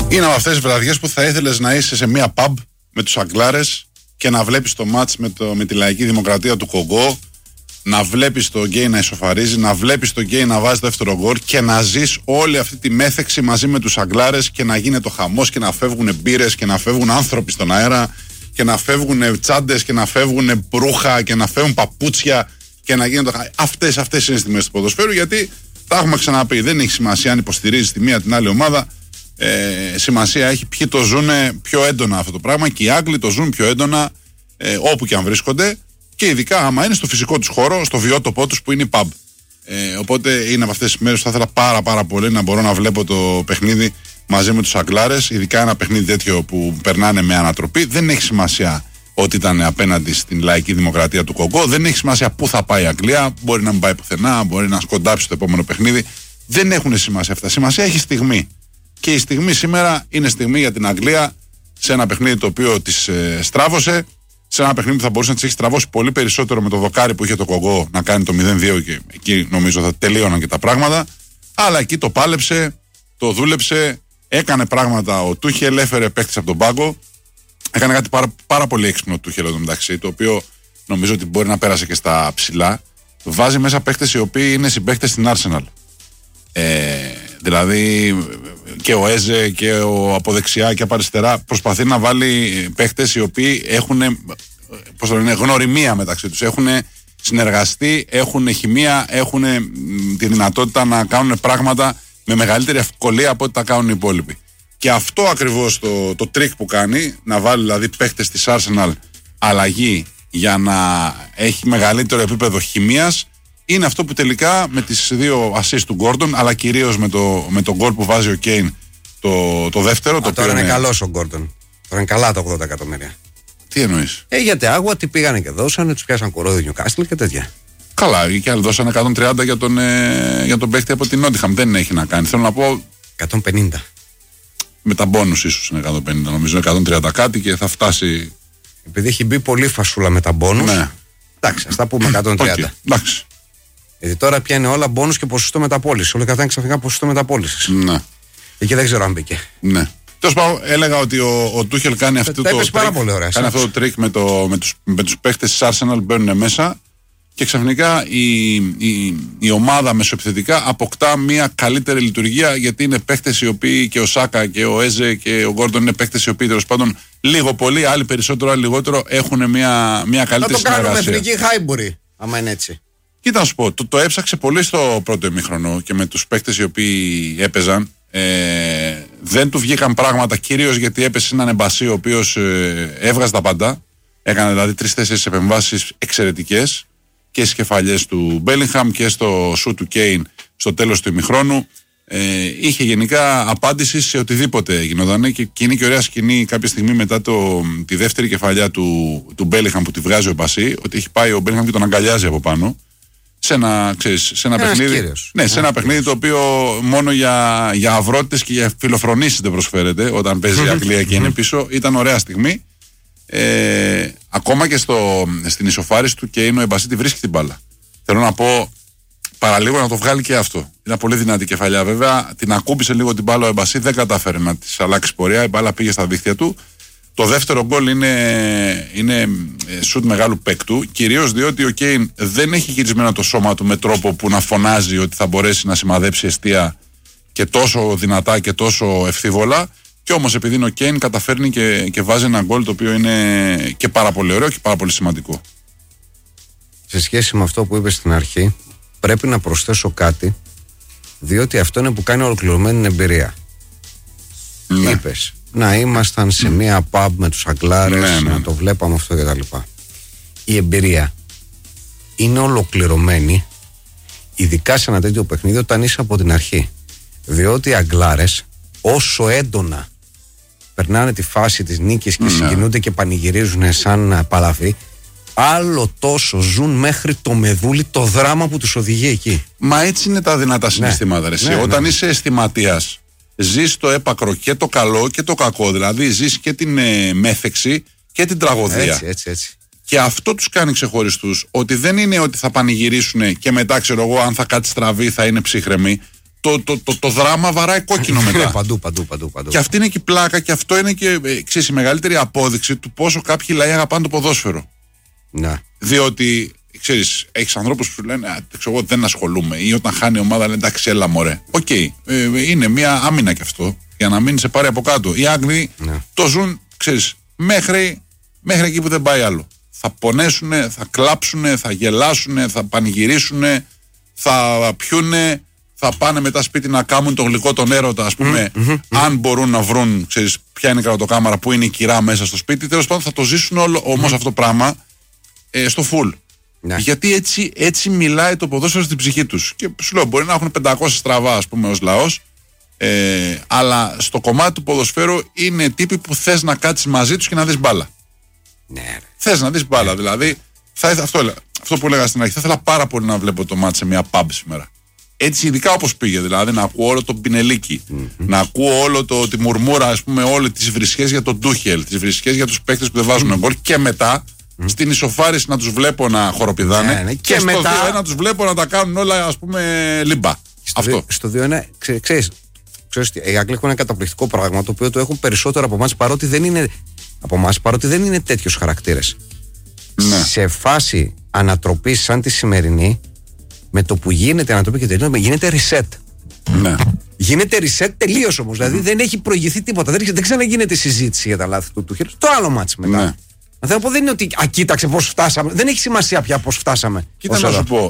Είναι από αυτές τις βραδιές που θα ήθελες να είσαι σε μία pub με τους Αγγλάρες και να βλέπεις το μάτς με τη Λαϊκή Δημοκρατία του Κογκό, να βλέπεις το γκέι να ισοφαρίζει, να βλέπεις το γκέι να βάζει το δεύτερο γκολ και να ζεις όλη αυτή τη μέθεξη μαζί με τους Αγγλάρες και να γίνεται το χαμός και να φεύγουν μπύρες και να φεύγουν άνθρωποι στον αέρα και να φεύγουν τσάντες και να φεύγουν ρούχα και να φεύγουν παπούτσια και να γίνεται το χαμός. Αυτές είναι οι στιγμές του ποδοσφαίρου, γιατί τα έχουμε ξαναπεί. Δεν έχει σημασία αν υποστηρίζεις τη μία την άλλη ομάδα. Σημασία έχει ποιοι το ζουν πιο έντονα αυτό το πράγμα, και οι Άγγλοι το ζουν πιο έντονα όπου και αν βρίσκονται, και ειδικά άμα είναι στο φυσικό τους χώρο, στο βιότοπό τους που είναι η pub. Οπότε είναι από αυτές τις μέρες που θα ήθελα πάρα πολύ να μπορώ να βλέπω το παιχνίδι μαζί με τους Αγγλάρες, ειδικά ένα παιχνίδι τέτοιο που περνάνε με ανατροπή. Δεν έχει σημασία ότι ήταν απέναντι στην Λαϊκή Δημοκρατία του Κογκό, δεν έχει σημασία πού θα πάει η Αγγλία, μπορεί να μην πάει πουθενά, μπορεί να σκοντάψει το επόμενο παιχνίδι. Δεν έχουν σημασία αυτά. Σημασία έχει στιγμή. Και η στιγμή σήμερα είναι στιγμή για την Αγγλία, σε ένα παιχνίδι το οποίο της στράβωσε, σε ένα παιχνίδι που θα μπορούσε να της έχει στραβώσει πολύ περισσότερο με το δοκάρι που είχε το Κογκό να κάνει το 0-2, και εκεί νομίζω θα τελείωναν και τα πράγματα. Αλλά εκεί το πάλεψε, το δούλεψε, έκανε πράγματα. Ο Τούχελ έφερε παίκτης από τον πάγκο, έκανε κάτι πάρα πολύ έξυπνο ο Τούχελ εδώ μεταξύ, το οποίο νομίζω ότι μπορεί να πέρασε και στα ψηλά. Βάζει μέσα παίκτες οι οποίοι είναι συμπαίκτες στην Arsenal. Δηλαδή και ο Έζε και ο από δεξιά και από αριστερά προσπαθεί να βάλει παίχτες οι οποίοι έχουν γνωριμία μεταξύ τους, έχουν συνεργαστεί, έχουν χημεία, έχουν τη δυνατότητα να κάνουν πράγματα με μεγαλύτερη ευκολία από ό,τι τα κάνουν οι υπόλοιποι. Και αυτό ακριβώς το τρίκ που κάνει, να βάλει δηλαδή παίχτες της Arsenal αλλαγή για να έχει μεγαλύτερο επίπεδο χημείας, είναι αυτό που τελικά με τις δύο assist του Γκόρντον, αλλά κυρίως με τον γκολ που βάζει ο Κέιν το δεύτερο. Τώρα είναι καλός ο Γκόρντον. Τώρα είναι καλά τα 80 εκατομμύρια. Τι εννοείς? Γιατί άγουα τι πήγανε και δώσανε, τους πιάσαν κορώδι Νιουκάστλ και τέτοια. Καλά, και άλλοι δώσανε 130 για τον παίχτη από την Νότιχαμ. Δεν έχει να κάνει. Θέλω να πω. 150. Με τα μπόνους ίσως είναι 150, νομίζω 130 κάτι και θα φτάσει. Επειδή έχει μπει πολύ φασούλα με τα μπόνους. Ναι. Εντάξει, ας τα πούμε 130. Εντάξει. Γιατί τώρα πια είναι όλα μπόνους και ποσοστό μεταπώλησης. Όλα κατάνε ξαφνικά ποσοστό μεταπώλησης. Ναι. Εκεί δεν ξέρω αν μπήκε. Ναι. Τέλος πάντων, έλεγα ότι ο Τούχελ κάνει αυτό το τρίκ με τους παίχτες της Arsenal, μπαίνουν μέσα και ξαφνικά η ομάδα μεσοεπιθετικά αποκτά μια καλύτερη λειτουργία, γιατί είναι παίχτες οι οποίοι, και ο Σάκα και ο Έζε και ο Γκόρντον, είναι παίχτες οι οποίοι τέλος πάντων λίγο πολύ, άλλοι περισσότερο, άλλοι λιγότερο, έχουν μια καλύτερη συνεργασία. Θα το κάνουμε εθνική Χάιμπουρη, άμα είναι έτσι. Κοίτα να σου πω, το έψαξε πολύ στο πρώτο ημίχρονο και με τους παίκτες οι οποίοι έπαιζαν. Δεν του βγήκαν πράγματα, κυρίως γιατί έπεσε έναν Εμπασί ο οποίος έβγαζε τα πάντα. Έκανε δηλαδή 3-4 επεμβάσεις εξαιρετικές και στις κεφαλιές του Μπέλιγχαμ και στο σου του Κέιν στο τέλος του ημιχρόνου. Είχε γενικά απάντηση σε οτιδήποτε γινόταν, και είναι και ωραία σκηνή κάποια στιγμή μετά τη δεύτερη κεφαλιά του Μπέλιγχαμ που τη βγάζει ο Εμπασί, ότι έχει πάει ο Μπέλιγχαμ και τον αγκαλιάζει από πάνω. Σε ένα παιχνίδι, σε ένα παιχνίδι το οποίο μόνο για αυρότητες και για φιλοφρονήσεις δεν προσφέρεται όταν παίζει η Αγγλία και είναι πίσω. Ήταν ωραία στιγμή. Ακόμα και στην ισοφάριση του Κέιν ο Εμπασί τη βρίσκει την μπάλα. Θέλω να πω, παραλίγο να το βγάλει και αυτό. Ήταν πολύ δυνατή κεφαλιά βέβαια. Την ακούμπησε λίγο την μπάλα ο Εμπασί, δεν κατάφερε να της αλλάξει πορεία. Η μπάλα πήγε στα δίχτυα του. Το δεύτερο γκολ είναι σουτ μεγάλου παίκτου, κυρίως διότι ο Κέιν δεν έχει χειρισμένο το σώμα του με τρόπο που να φωνάζει ότι θα μπορέσει να σημαδέψει εστία και τόσο δυνατά και τόσο ευθύβολα. Και όμως επειδή είναι ο Κέιν, καταφέρνει και βάζει ένα γκολ το οποίο είναι και πάρα πολύ ωραίο και πάρα πολύ σημαντικό. Σε σχέση με αυτό που είπες στην αρχή, πρέπει να προσθέσω κάτι, διότι αυτό είναι που κάνει ολοκληρωμένη εμπειρία. Ναι. Είπες να ήμασταν σε μία pub με τους Αγγλάρες, να το βλέπαμε αυτό κτλ. Η εμπειρία είναι ολοκληρωμένη, ειδικά σε ένα τέτοιο παιχνίδι, όταν είσαι από την αρχή. Διότι οι Αγγλάρες όσο έντονα περνάνε τη φάση της νίκης και συγκινούνται και πανηγυρίζουν σαν παλαβοί, άλλο τόσο ζουν μέχρι το μεδούλι το δράμα που τους οδηγεί εκεί. Μα έτσι είναι τα δυνατά συναισθήματα. Όταν είσαι αισθηματίας, ζεις το έπακρο και το καλό και το κακό. Δηλαδή ζεις και την μέθεξη και την τραγωδία. Έτσι. Και αυτό τους κάνει ξεχωριστούς. Ότι δεν είναι ότι θα πανηγυρίσουν και μετά, ξέρω εγώ, αν θα κάτι στραβεί θα είναι ψύχρεμοι. το δράμα βαράει κόκκινο μετά. Παντού. Και αυτή είναι και η πλάκα, και αυτό είναι και ξέρεις, η μεγαλύτερη απόδειξη του πόσο κάποιοι λαοί αγαπάνε το ποδόσφαιρο. Ναι. Διότι, ξέρεις, έχεις ανθρώπους που λένε εγώ δεν ασχολούμαι, ή όταν χάνει η ομάδα λένε εντάξει, έλα μωρέ. Οκ, είναι μια άμυνα κι αυτό, για να μην σε πάρει από κάτω. Οι Άγγλοι το ζουν, ξέρεις, μέχρι εκεί που δεν πάει άλλο. Θα πονέσουνε, θα κλάψουνε, θα γελάσουνε, θα πανηγυρίσουνε, θα πιούνε, θα πάνε μετά σπίτι να κάνουν το γλυκό τον έρωτα, ας πούμε, αν μπορούν να βρουν, ξέρεις, ποια είναι η κρατοκάμαρα, που είναι η κυρά μέσα στο σπίτι. Τέλος πάντων, θα το ζήσουν όλο όμως αυτό το πράγμα στο full. Ναι. Γιατί έτσι μιλάει το ποδόσφαιρο στην ψυχή τους. Και σου λέω, μπορεί να έχουν 500 στραβά, ας πούμε, ως λαός, αλλά στο κομμάτι του ποδοσφαίρου είναι τύποι που θες να κάτσεις μαζί τους και να δεις μπάλα. Ναι. Θες να δεις μπάλα, δηλαδή. Αυτό που έλεγα στην αρχή, θα ήθελα πάρα πολύ να βλέπω το μάτι σε μια pub σήμερα. Έτσι, ειδικά όπως πήγε, δηλαδή να ακούω όλο τον Πινελίκη, να ακούω όλο τη μουρμούρα, ας πούμε, όλες τις βρισχές για τον Ντούχελ, τις βρισχές για τους παίκτες που δεν βάζουν γκολ, και μετά στην ισοφάριση να τους βλέπω να χοροπηδάνε, και στο 2-1 να τους βλέπω να τα κάνουν όλα, ας πούμε, λιμπά. Στο 2-1, ξέρεις, οι Άγγλοι έχουν ένα καταπληκτικό πράγμα, το οποίο το έχουν περισσότερο από εμάς, παρότι δεν είναι τέτοιος χαρακτήρες. Ναι. Σε φάση ανατροπής σαν τη σημερινή, με το που γίνεται ανατροπή και τελείως, γίνεται reset. Ναι. Γίνεται reset τελείως όμως. Δηλαδή δεν έχει προηγηθεί τίποτα. Δεν ξαναγίνεται συζήτηση για τα λάθη του Τούχελ. Το άλλο μάτς μετά. Ναι. Θέλω να πω, δεν είναι ότι κοίταξε πώς φτάσαμε. Δεν έχει σημασία πια πώς φτάσαμε. Κοίτα να σου πω.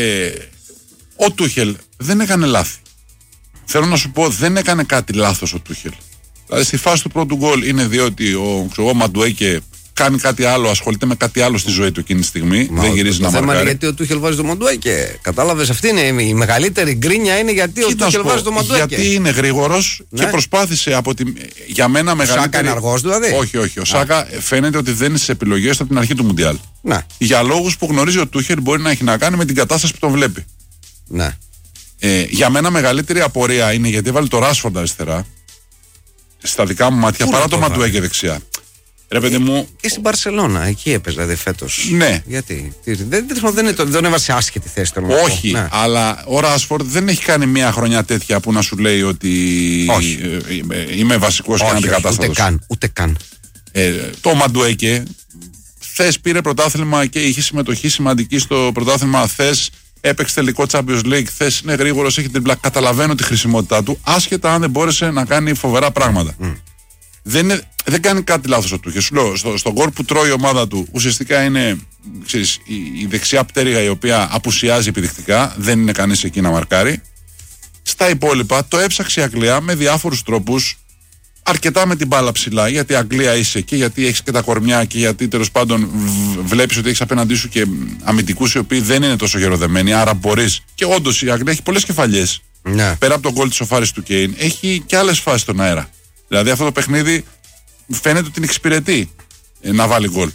Ο Τούχελ δεν έκανε λάθη. Θέλω να σου πω, δεν έκανε κάτι λάθος ο Τούχελ. Δηλαδή στη φάση του πρώτου γκολ είναι διότι ο Μαντουέκε κάνει κάτι άλλο, ασχολείται με κάτι άλλο στη ζωή του εκείνη τη στιγμή. Δεν γυρίζει να μαρκάρει. Το θέμα είναι γιατί ο Τούχελ βάζει το Μαντουέκε. Κατάλαβες, αυτή είναι η μεγαλύτερη γκρίνια, είναι γιατί ο Τούχελ βάζει το Μαντουέκε. Γιατί είναι γρήγορος, και προσπάθησε για μένα μεγαλύτερη. Ο Σάκα είναι αργός δηλαδή. Όχι. Ο Σάκα φαίνεται ότι δεν είναι στις επιλογές από την αρχή του Μουντιάλ. Ναι. Για λόγους που γνωρίζει ο Τούχελ, μπορεί να έχει να κάνει με την κατάσταση που τον βλέπει. Ναι. Για μένα μεγαλύτερη απορία είναι γιατί έβαλε το Ράσφορντ αριστερά. Στα δικά μου μάτια, παρά το Μαντουέκε δεξιά. Ρε παιδί μου. Και στην Μπαρσελόνα, εκεί έπαιζε δηλαδή φέτος. Ναι. Γιατί. Δεν έβασε σε άσχετη θέση τώρα. Όχι, ναι. Αλλά ο Ράσφορντ δεν έχει κάνει μια χρονιά τέτοια που να σου λέει ότι είμαι βασικός και αντικατάστατος. Ούτε καν. Το Μαντουέκε, θες πήρε πρωτάθλημα και είχε συμμετοχή σημαντική στο πρωτάθλημα, θες έπαιξε τελικό Champions League, θες είναι γρήγορος, έχει τριπλά. Καταλαβαίνω τη χρησιμότητά του, άσχετα αν δεν μπόρεσε να κάνει φοβερά πράγματα. Δεν κάνει κάτι λάθος ο Τούχελ. Σου λέω, στον γκολ που τρώει η ομάδα του, ουσιαστικά είναι, ξέρεις, η δεξιά πτέρυγα η οποία απουσιάζει επιδεικτικά, δεν είναι κανείς εκεί να μαρκάρει. Στα υπόλοιπα το έψαξε η Αγγλία με διάφορους τρόπους, αρκετά με την μπάλα ψηλά, γιατί η Αγγλία είσαι και γιατί έχεις και τα κορμιά και γιατί τέλος πάντων βλέπεις ότι έχεις απέναντί σου και αμυντικούς οι οποίοι δεν είναι τόσο γεροδεμένοι, άρα μπορείς. Και όντως η Αγγλία έχει πολλές κεφαλιές. Ναι. Πέρα από τον γκολ της οφάρης του Κέιν, έχει και άλλες φάσεις στον αέρα. Δηλαδή αυτό το παιχνίδι φαίνεται ότι την εξυπηρετεί να βάλει γκολ.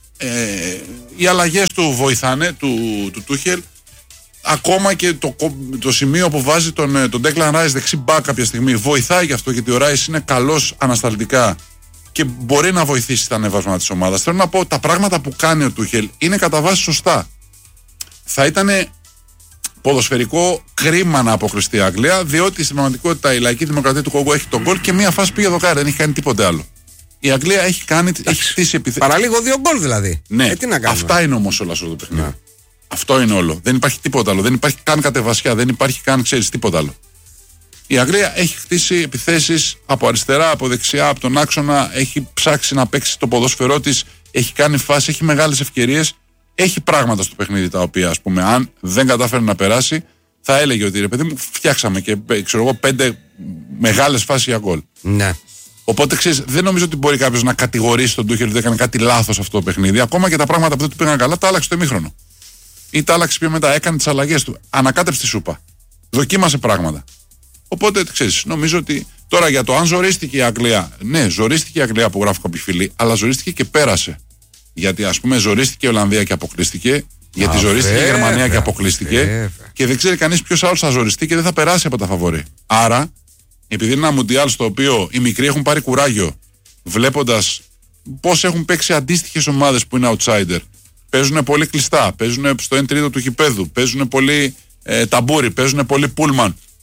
Οι αλλαγές του βοηθάνε, του Τούχελ. Ακόμα και το σημείο που βάζει τον Declan Rice δεξί μπακ κάποια στιγμή βοηθάει γι' αυτό, γιατί ο Rice είναι καλός ανασταλτικά και μπορεί να βοηθήσει στα ανεβάσματα της ομάδας. Θέλω να πω, τα πράγματα που κάνει ο Τούχελ είναι κατά βάση σωστά. Θα ήταν ποδοσφαιρικό κρίμα να αποκριστεί η Αγγλία, διότι στην πραγματικότητα η λαϊκή δημοκρατία του Κόγκο έχει τον γκολ και μία φάση πήγε δοκάρι, δεν έχει κάνει τίποτε άλλο. Η Αγγλία έχει χτίσει επιθέσεις. Παραλίγο 2 γκολ δηλαδή. Ναι, αυτά είναι όμως όλα σε αυτό το παιχνίδι. Ναι. Αυτό είναι όλο. Δεν υπάρχει τίποτα άλλο. Δεν υπάρχει καν κατεβασιά. Δεν υπάρχει καν, ξέρεις, τίποτα άλλο. Η Αγγλία έχει χτίσει επιθέσεις από αριστερά, από δεξιά, από τον άξονα. Έχει ψάξει να παίξει το ποδόσφαιρό της. Έχει κάνει φάση, έχει μεγάλες ευκαιρίες. Έχει πράγματα στο παιχνίδι τα οποία, ας πούμε, αν δεν κατάφερε να περάσει, θα έλεγε ότι ρε παιδί μου, φτιάξαμε και ξέρω εγώ 5 μεγάλες φάσεις για γκολ. Ναι. Οπότε ξέρεις, δεν νομίζω ότι μπορεί κάποιος να κατηγορήσει τον Τούχελ ότι έκανε κάτι λάθος αυτό το παιχνίδι. Ακόμα και τα πράγματα που δεν του πήγαν καλά, τα άλλαξε το ημίχρονο. Ή τα άλλαξε πιο μετά, έκανε τις αλλαγές του. Ανακάτεψε τη σούπα. Δοκίμασε πράγματα. Οπότε ξέρεις, νομίζω ότι τώρα για το αν ζορίστηκε η Αγγλία. Ναι, ζορίστηκε η Αγγλία που γράφω κάποιοι φίλοι, αλλά ζορίστηκε και πέρασε. Γιατί ας πούμε ζορίστηκε η Ολλανδία και αποκλείστηκε. Γιατί ζορίστηκε η Γερμανία και αποκλείστηκε. Και δεν ξέρει κανείς ποιος άλλος θα ζοριστεί και δεν θα περάσει από τα φαβορί. Άρα, επειδή είναι ένα Μουντιάλ στο οποίο οι μικροί έχουν πάρει κουράγιο, βλέποντας πώς έχουν παίξει αντίστοιχες ομάδες που είναι outsider. Παίζουν πολύ κλειστά, παίζουν στο 1/3 του γηπέδου, παίζουν πολύ ταμπούρι, παίζουν πολύ πούλμαν.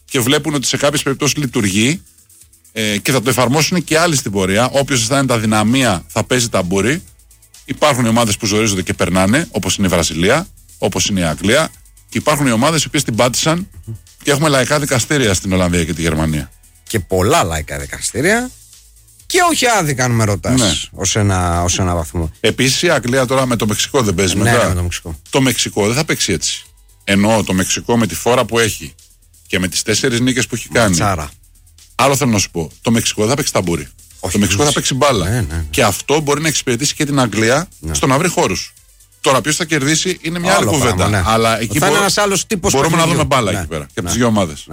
και βλέπουν ότι σε κάποιες περιπτώσεις λειτουργεί και θα το εφαρμόσουν και άλλοι στην πορεία. Όποιος αισθάνεται αδυναμία θα παίζει ταμπούρι. Υπάρχουν οι ομάδες που ζορίζονται και περνάνε, όπως είναι η Βραζιλία, όπως είναι η Αγγλία. Και υπάρχουν οι ομάδες οι οποίες την πάτησαν και έχουμε λαϊκά δικαστήρια στην Ολλανδία και τη Γερμανία. Και πολλά λαϊκά δικαστήρια. Και όχι άδικα, αν με ρωτάς, ναι. ως ένα βαθμό. Επίσης η Αγγλία τώρα με το Μεξικό δεν παίζει ναι, μετά. Ναι, με το Μεξικό. Το Μεξικό δεν θα παίξει έτσι. Ενώ το Μεξικό με τη φόρα που έχει και με τις 4 νίκες που έχει κάνει. Ματσάρα. Άλλο θέλω να σου πω. Το Μεξικό δεν θα παίξει ταμπούρι. Το Μεξικό θα παίξει μπάλα. Ναι. Και αυτό μπορεί να εξυπηρετήσει και την Αγγλία στο να βρει χώρους. Τώρα ποιος θα κερδίσει είναι μια άλλη κουβέντα. Ναι. Αλλά εκεί θα είναι ένας άλλος τύπος μπορούμε παιχνιδιού. να δούμε μπάλα εκεί πέρα. Και από τις δύο ομάδες.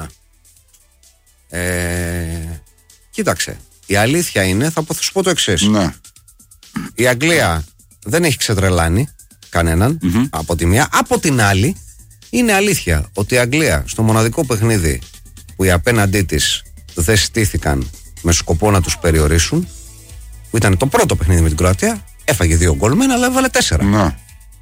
Κοίταξε. Η αλήθεια είναι, θα σου πω το εξής. Ναι. Η Αγγλία δεν έχει ξετρελάνει κανέναν από τη μία. Από την άλλη, είναι αλήθεια ότι η Αγγλία στο μοναδικό παιχνίδι που οι απέναντί της δεν στήθηκαν με σκοπό να τους περιορίσουν, που ήταν το πρώτο παιχνίδι με την Κροατία, έφαγε 2 γκολ μένα, αλλά έβαλε 4. Ναι.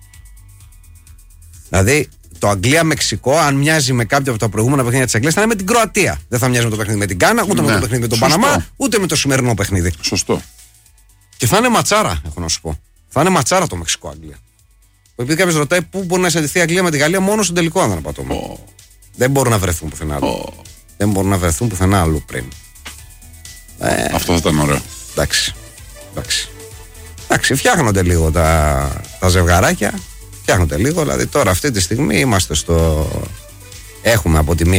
Δηλαδή, το Αγγλία-Μεξικό, αν μοιάζει με κάποιο από τα προηγούμενα παιχνίδια της Αγγλίας, θα είναι με την Κροατία. Δεν θα μοιάζει με το παιχνίδι με την Γκάνα, ούτε με το παιχνίδι με τον Παναμά, ούτε με το σημερινό παιχνίδι. Σωστό. Και θα είναι ματσάρα, έχω να σου πω. Θα είναι ματσάρα το Μεξικό-Αγγλία. Επειδή κάποιος ρωτάει πού μπορεί να συναντηθεί η Αγγλία με τη Γαλλία, μόνο στον τελικό, αν δεν απατώμε. Δεν μπορούν να βρεθούν πουθενά άλλο. Δεν μπορούν να βρεθούν πουθενά άλλο πριν. Αυτό θα ήταν ωραίο. Εντάξει, φτιάχνονται λίγο τα ζευγαράκια. Φτιάχνονται λίγο, δηλαδή τώρα αυτή τη στιγμή είμαστε έχουμε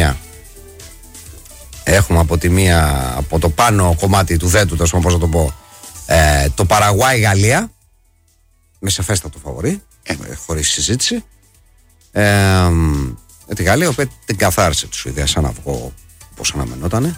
από τη μία από το πάνω κομμάτι του δέντου, πώς να το πω, το Παραγουάι-Γαλλία με σαφέστατο φαβορί, χωρίς συζήτηση, τη Γαλλία, η οποία την καθάρισε τη Σουηδία σαν να βγω όπως αναμενότανε.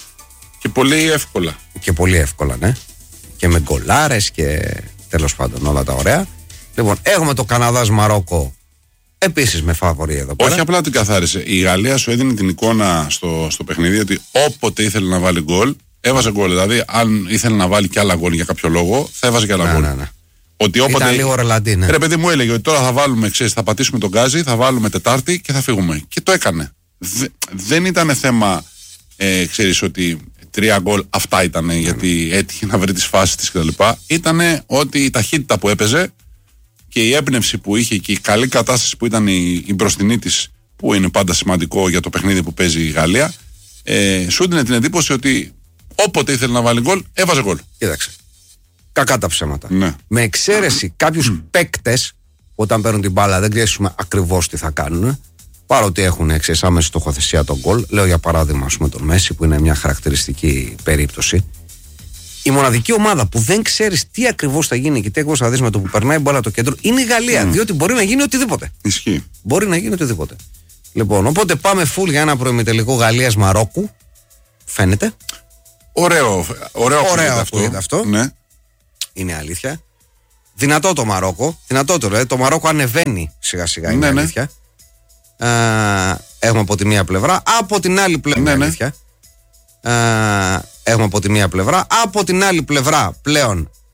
Και πολύ εύκολα, ναι. Και με γκολάρες και τέλος πάντων όλα τα ωραία. Λοιπόν, έχουμε το Καναδάς-Μαρόκο επίσης με φαβορί εδώ πέρα. Όχι απλά την καθάρισε. Η Γαλλία σου έδινε την εικόνα στο παιχνίδι ότι όποτε ήθελε να βάλει γκολ, έβαζε γκολ. Δηλαδή, αν ήθελε να βάλει και άλλα γκολ για κάποιο λόγο, θα έβαζε και άλλα γκολ. Ναι. Ότι όποτε. Ήταν λίγο ρελαντή, ναι. Ρε παιδί μου έλεγε ότι τώρα θα βάλουμε, θα πατήσουμε τον γκάζι, θα βάλουμε Τετάρτη και θα φύγουμε. Και το έκανε. Δεν ήταν θέμα, ξέρεις, ότι 3 γκολ αυτά ήταν γιατί έτυχε να βρει τις φάσεις της κτλ. Ήτανε ότι η ταχύτητα που έπαιζε και η έμπνευση που είχε και η καλή κατάσταση που ήταν η μπροστινή της, που είναι πάντα σημαντικό για το παιχνίδι που παίζει η Γαλλία, σου έδινε την εντύπωση ότι όποτε ήθελε να βάλει γκολ, έβαζε γκολ. Κοίταξε. Κακά τα ψέματα. Ναι. Με εξαίρεση κάποιους παίκτες, όταν παίρνουν την μπάλα, δεν ξέρουμε ακριβώς τι θα κάνουν. Παρότι έχουν άμεση στοχοθεσία τον γκολ. Λέω για παράδειγμα, ας πούμε, τον Μέση, που είναι μια χαρακτηριστική περίπτωση. Η μοναδική ομάδα που δεν ξέρεις τι ακριβώς θα γίνει και τι ακριβώς θα δεις με το που περνάει μπάλα το κέντρο είναι η Γαλλία. Διότι μπορεί να γίνει οτιδήποτε. Ισχύει. Μπορεί να γίνει οτιδήποτε. Λοιπόν, οπότε πάμε full για ένα προημιτελικό Γαλλίας-Μαρόκου. Φαίνεται. Ωραίο αυτό. Ναι. Είναι αλήθεια. Δυνατό το Μαρόκο. Δηλαδή το Μαρόκο ανεβαίνει σιγά-σιγά. Είναι αλήθεια. Έχουμε από τη μία πλευρά. Από την άλλη πλευρά. Αλήθεια. Έχουμε από τη μία πλευρά. Από την άλλη πλευρά πλέον